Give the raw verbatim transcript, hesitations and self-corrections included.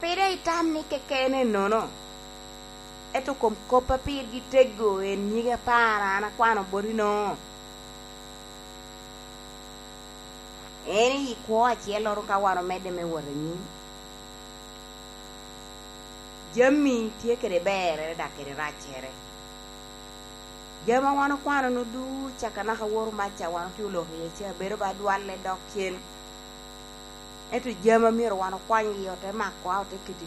pire itam ni kekene nono. Eto kom kopa pir gi tego en nyiga para na kwano borino. Eni ikwo achiel loro ka waro mede me waro nyim. Jami tie kede bere da kede rachere. Jama wano kwano no du chaka naka woro macha wano tulo yeche bero ba duale dok chien. Eto jama miro wano kwanyi yote makwa ote kiti